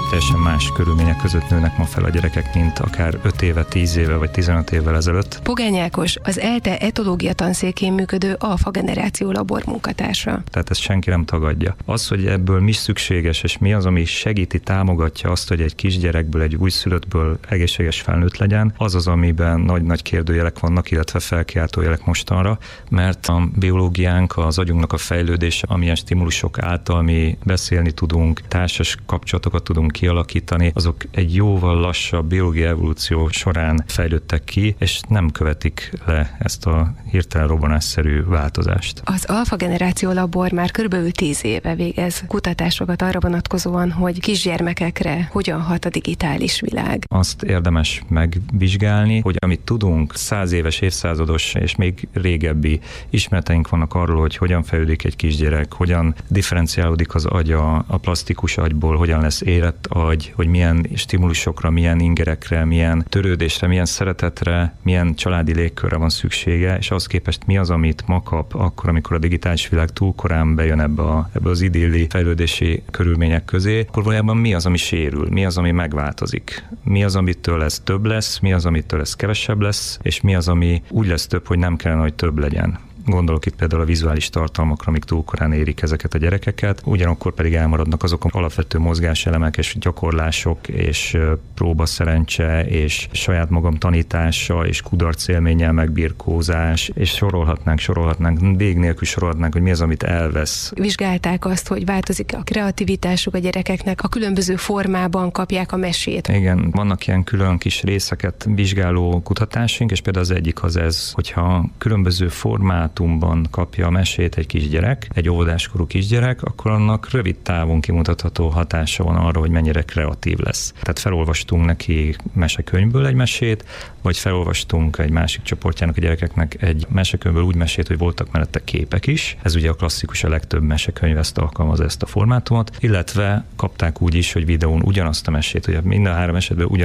Teljesen más körülmények között nőnek ma fel a gyerekek, mint akár 5 éve, 10 éve vagy 15 évvel ezelőtt. Pogány Ákos, az ELTE etológia tanszékén működő alfa generáció labor munkatársa. Tehát ezt senki nem tagadja. Az, hogy ebből mi szükséges, és mi az, ami segíti, támogatja azt, hogy egy kisgyerekből, egy újszülöttből egészséges felnőtt legyen, az, amiben nagy-nagy kérdőjelek vannak, illetve felkiáltó jelek mostanra, mert a biológiánk, az agyunknak a fejlődése, amilyen stimulusok által mi beszélni tudunk, társas kapcsolatokat tudunk kialakítani, azok egy jóval lassabb biológiai evolúció során fejlődtek ki, és nem követik le ezt a hirtelen robbanásszerű változást. Az alfa generáció labor már körülbelül 10 éve végez kutatásokat arra vonatkozóan, hogy kisgyermekekre hogyan hat a digitális világ. Azt érdemes megvizsgálni, hogy amit tudunk, 100 éves, évszázados és még régebbi ismereteink vannak arról, hogy hogyan fejlődik egy kisgyerek, hogyan differenciálódik az agya a plastikus agyból, hogyan lesz érett agy, hogy milyen stimulusokra, milyen ingerekre, milyen törődésre, milyen szeretetre, milyen családi légkörre van szüksége, és ahhoz képest mi az, amit ma kap akkor, amikor a digitális világ túl korán bejön ebbe az idilli fejlődési körülmények közé, akkor valójában mi az, ami sérül, mi az, ami megváltozik, mi az, amitől ez több lesz, mi az, amitől ez kevesebb lesz, és mi az, ami úgy lesz több, hogy nem kellene, hogy több legyen. Gondolok itt például a vizuális tartalmakra, amik túl korán érik ezeket a gyerekeket, ugyanakkor pedig elmaradnak azok az alapvető mozgáselemek és gyakorlások és próbaszerencse és saját magam tanítása és kudarcélménnyel megbirkózás, és sorolhatnánk, vég nélkül sorolhatnánk, hogy mi az, amit elvesz. Vizsgálták azt, hogy változik a kreativitásuk a gyerekeknek, a különböző formában kapják a mesét. Igen, vannak ilyen külön kis részeket vizsgáló kutatásaink, és például az egyik az ez, hogyha különböző formátumban kapja a mesét egy kisgyerek, egy óvodáskorú kisgyerek, akkor annak rövid távon kimutatható hatása van arra, hogy mennyire kreatív lesz. Tehát felolvastunk neki mesekönyvből egy mesét, vagy felolvastunk egy másik csoportjának a gyerekeknek egy mesekönyvből úgy mesét, hogy voltak mellette képek is. Ez ugye a klasszikus, a legtöbb mesekönyv ezt alkalmaz, ezt a formátumot, illetve kapták úgy is, hogy videón ugyanazt a mesét, ugye mind a 3 esetben ugyanazt